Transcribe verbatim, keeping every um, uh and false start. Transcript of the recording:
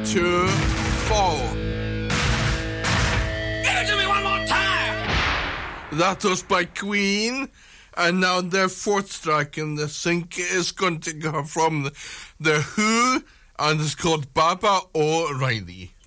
two, four. Give it to me one more time! That was by Queen. And now their fourth track in the sync is going to go from the, the Who, and it's called Baba O'Reilly.